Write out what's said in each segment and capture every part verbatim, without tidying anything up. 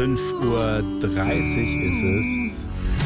fünf Uhr dreißig ist es.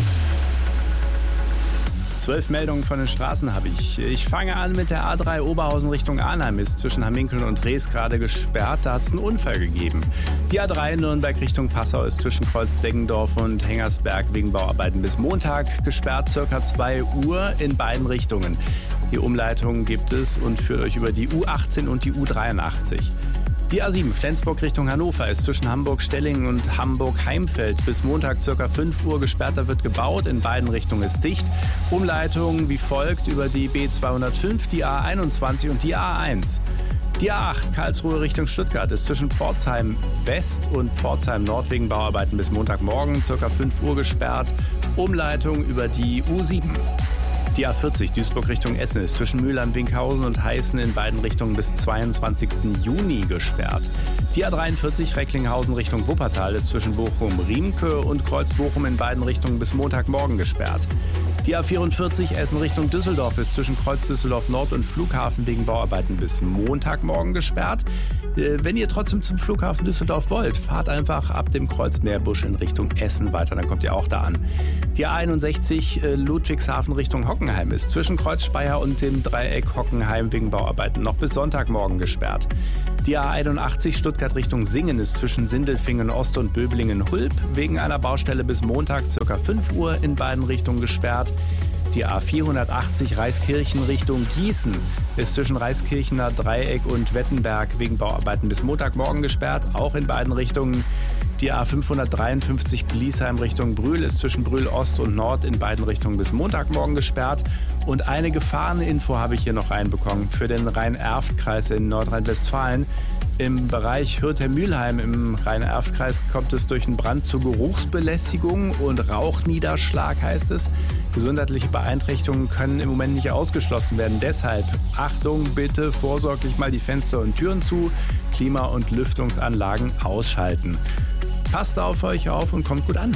Zwölf Meldungen von den Straßen habe ich. Ich fange an mit der A drei Oberhausen Richtung Arnheim. Ist zwischen Hamminkeln und Drees gerade gesperrt. Da hat es einen Unfall gegeben. Die A drei Nürnberg Richtung Passau ist zwischen Kreuz Deggendorf und Hengersberg wegen Bauarbeiten bis Montag gesperrt. Circa zwei Uhr in beiden Richtungen. Die Umleitung gibt es und führt euch über die U achtzehn und die U dreiundachtzig. Die A sieben Flensburg Richtung Hannover ist zwischen Hamburg-Stellingen und Hamburg-Heimfeld bis Montag ca. fünf Uhr gesperrt. Da wird gebaut. In beiden Richtungen ist dicht. Umleitung wie folgt über die B zweihundertfünf, die A einundzwanzig und die A eins. Die A acht Karlsruhe Richtung Stuttgart ist zwischen Pforzheim West und Pforzheim Nord wegen Bauarbeiten bis Montagmorgen ca. fünf Uhr gesperrt. Umleitung über die U sieben. Die A vierzig Duisburg Richtung Essen ist zwischen Mülheim-Winkhausen und Heißen in beiden Richtungen bis zweiundzwanzigsten Juni gesperrt. Die A dreiundvierzig Recklinghausen Richtung Wuppertal ist zwischen Bochum-Riemke und Kreuz-Bochum in beiden Richtungen bis Montagmorgen gesperrt. Die A vierundvierzig Essen Richtung Düsseldorf ist zwischen Kreuz Düsseldorf Nord und Flughafen wegen Bauarbeiten bis Montagmorgen gesperrt. Wenn ihr trotzdem zum Flughafen Düsseldorf wollt, fahrt einfach ab dem Kreuz Meerbusch in Richtung Essen weiter, dann kommt ihr auch da an. Die A einundsechzig Ludwigshafen Richtung Hockenheim ist zwischen Kreuz Speyer und dem Dreieck Hockenheim wegen Bauarbeiten noch bis Sonntagmorgen gesperrt. Die A einundachtzig Stuttgart Richtung Singen ist zwischen Sindelfingen Ost und Böblingen-Hulb wegen einer Baustelle bis Montag ca. fünf Uhr in beiden Richtungen gesperrt. Die A vierhundertachtzig Reiskirchen Richtung Gießen ist zwischen Reiskirchener Dreieck und Wettenberg wegen Bauarbeiten bis Montagmorgen gesperrt, auch in beiden Richtungen. Die A fünfhundertdreiundfünfzig Bliesheim Richtung Brühl ist zwischen Brühl Ost und Nord in beiden Richtungen bis Montagmorgen gesperrt. Und eine Gefahreninfo habe ich hier noch reinbekommen für den Rhein-Erft-Kreis in Nordrhein-Westfalen. Im Bereich Hürther-Mülheim im Rhein-Erft-Kreis kommt es durch einen Brand zu Geruchsbelästigung und Rauchniederschlag, heißt es. Gesundheitliche Beeinträchtigungen können im Moment nicht ausgeschlossen werden. Deshalb Achtung, bitte vorsorglich mal die Fenster und Türen zu, Klima- und Lüftungsanlagen ausschalten. Passt auf euch auf und kommt gut an.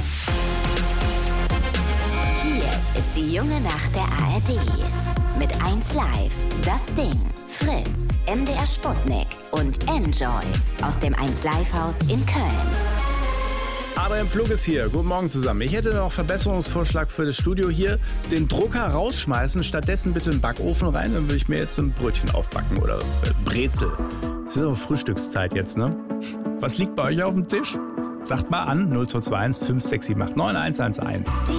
Hier ist die junge Nacht der A R D. Mit eins Live, das Ding, Fritz, M D R Sputnik und Enjoy aus dem eins Live Haus in Köln. Adrian Pflug ist hier. Guten Morgen zusammen. Ich hätte noch einen Verbesserungsvorschlag für das Studio hier. Den Drucker rausschmeißen, stattdessen bitte einen Backofen rein. Dann würde ich mir jetzt ein Brötchen aufbacken oder Brezel. Es ist auch Frühstückszeit jetzt, ne? Was liegt bei euch auf dem Tisch? Sagt mal an, null zwei zwei eins fünf sechs sieben acht neun eins eins eins. Die